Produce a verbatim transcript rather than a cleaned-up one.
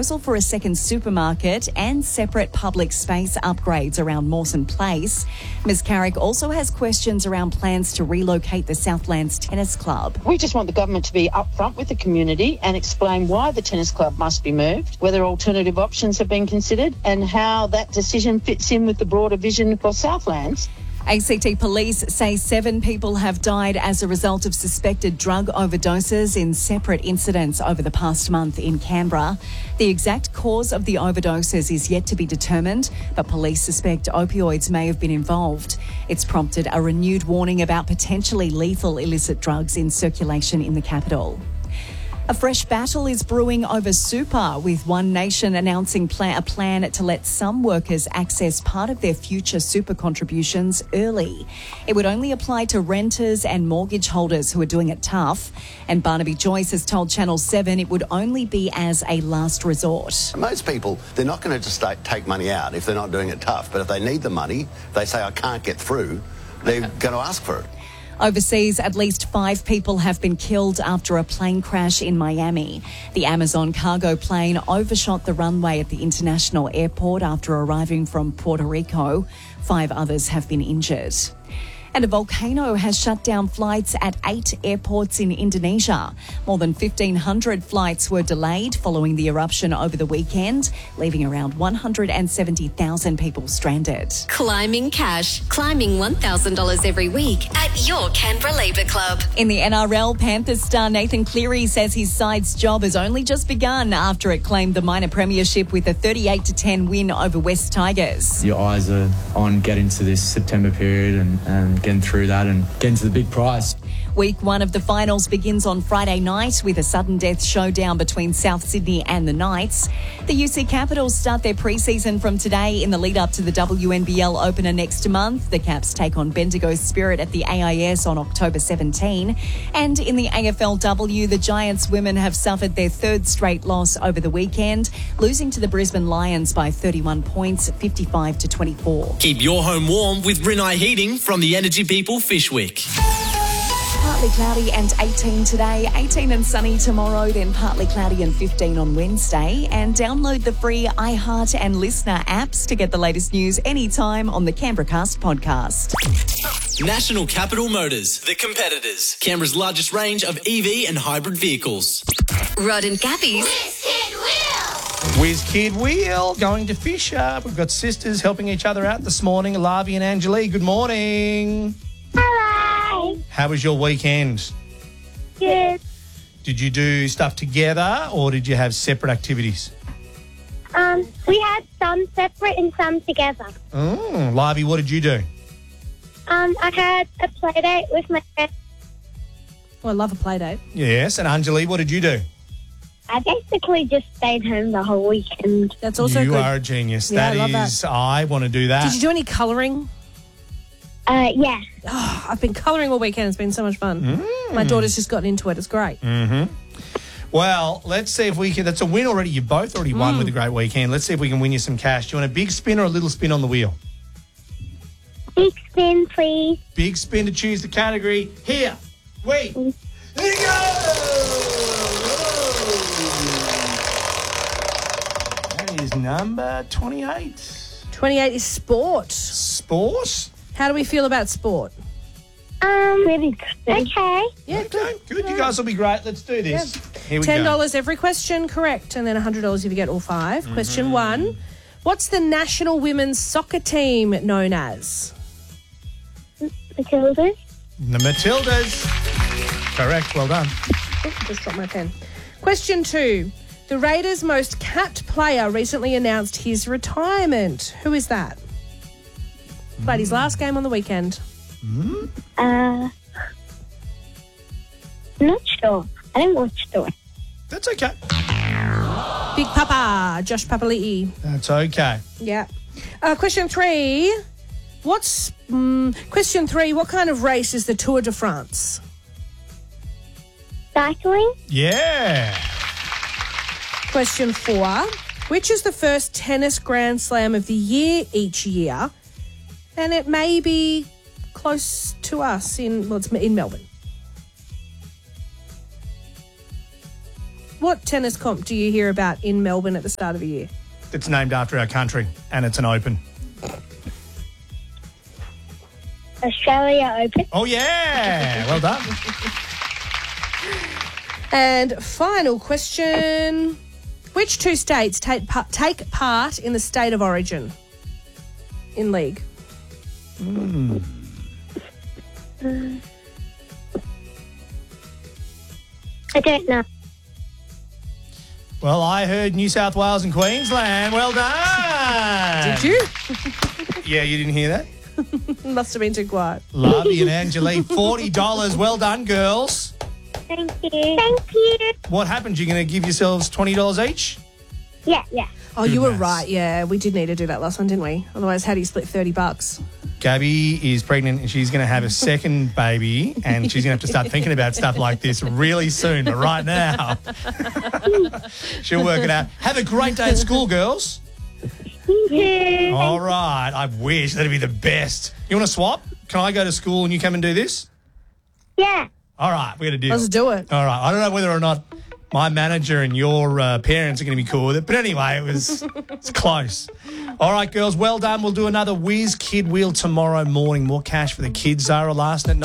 proposal for a second supermarket and separate public space upgrades around Mawson Place. Ms Carrick also has questions around plans to relocate the Southlands Tennis Club. We just want the government to be upfront with the community and explain why the tennis club must be moved, whether alternative options have been considered and how that decision fits in with the broader vision for Southlands. A C T police say seven people have died as a result of suspected drug overdoses in separate incidents over the past month in Canberra. The exact cause of the overdoses is yet to be determined, but police suspect opioids may have been involved. It's prompted a renewed warning about potentially lethal illicit drugs in circulation in the capital. A fresh battle is brewing over super, with One Nation announcing plan- a plan to let some workers access part of their future super contributions early. It would only apply to renters and mortgage holders who are doing it tough. And Barnaby Joyce has told Channel seven it would only be as a last resort. Most people, they're not going to just take money out if they're not doing it tough. But if they need the money, they say, I can't get through, they're going to ask for it. Overseas, at least five people have been killed after a plane crash in Miami. The Amazon cargo plane overshot the runway at the international airport after arriving from Puerto Rico. Five others have been injured. And a volcano has shut down flights at eight airports in Indonesia. More than fifteen hundred flights were delayed following the eruption over the weekend, leaving around one hundred seventy thousand people stranded. Climbing cash. Climbing one thousand dollars every week at your Canberra Labour Club. In the N R L, Panthers star Nathan Cleary says his side's job has only just begun after it claimed the minor premiership with a thirty-eight to ten win over West Tigers. Your eyes are on getting to this September period and, and getting through that and getting to the big prize. Week one of the finals begins on Friday night with a sudden death showdown between South Sydney and the Knights. The U C Capitals start their pre-season from today in the lead-up to the W N B L opener next month. The Caps take on Bendigo Spirit at the A I S on October seventeenth. And in the A F L W, the Giants women have suffered their third straight loss over the weekend, losing to the Brisbane Lions by thirty-one points, fifty-five to twenty-four. Keep your home warm with Rinnai Heating from the Energy People Fishwick. Partly cloudy and eighteen today, eighteen and sunny tomorrow, then partly cloudy and fifteen on Wednesday. And download the free iHeart and Listener apps to get the latest news anytime on the Canberra Cast podcast. National Capital Motors, the competitors. Canberra's largest range of E V and hybrid vehicles. Rod and Gabby's Whiz Kid Wheel, going to Fisher. We've got sisters helping each other out this morning, Lavi and Angelie. Good morning. Hello. How was your weekend? Good. Did you do stuff together or did you have separate activities? Um, we had some separate and some together. Oh, Lavi, what did you do? Um, I had a play date with my friend. Well, I love a play date. Yes, and Angelie, what did you do? I basically just stayed home the whole weekend. That's also you good. are a genius. Yeah, that I love is, that. I want to do that. Did you do any colouring? Uh, yeah. Oh, I've been colouring all weekend. It's been so much fun. Mm. My daughter's just gotten into it. It's great. Mm-hmm. Well, let's see if we can. That's a win already. You both already won Mm. with a great weekend. Let's see if we can win you some cash. Do you want a big spin or a little spin on the wheel? Big spin, please. Big spin to choose the category. Here. Wait. There you go. That is number twenty-eight. twenty-eight is sport. Sport? How do we feel about sport? Um, really good. Okay. Yeah, Okay, good. good. You guys will be great. Let's do this. Here we ten go. dollars every question, correct, and then one hundred dollars if you get all five. Mm-hmm. Question one. What's the national women's soccer team known as? Matildas. The Matildas. Correct. Well done. Oh, just dropped my pen. Question two. The Raiders' most capped player recently announced his retirement. Who is that? Played his last game on the weekend. Mm. Uh, not sure. I didn't watch the. That's okay. Big Papa, Josh Papali'i. That's okay. Yeah. Uh, question three. What's um, question three? What kind of race is the Tour de France? Cycling. Yeah. Question four. Which is the first tennis Grand Slam of the year each year? And it may be close to us in well, it's in Melbourne. what tennis comp do you hear about in Melbourne at the start of the year? It's named after our country, and it's an Open. Australia Open. Oh, yeah. Well done. And final question. Which two states take, pa- take part in the State of Origin in League? Mm. Um, I don't know. Well, I heard New South Wales and Queensland. Well done. Did you? Yeah, you didn't hear that? Must have been too quiet. Lovey and Angelique, forty dollars. Well done, girls. Thank you. Thank you. What happened? You're going to give yourselves twenty dollars each? Yeah, yeah. Oh, Good you were maths. right. Yeah, we did need to do that last one, didn't we? Otherwise, how do you split thirty bucks? Gabby is pregnant and she's going to have a second baby and she's going to have to start thinking about stuff like this really soon. But right now, she'll work it out. Have a great day at school, girls. Thank you. All right. I wish. That'd be the best. You want to swap? Can I go to school and you come and do this? Yeah. All right. We're going to do Let's do it. All right. I don't know whether or not my manager and your uh, parents are going to be cool with it. But anyway, it was it's close. All right, girls. Well done. We'll do another Whiz Kid Wheel tomorrow morning. More cash for the kids, Zara, last at night.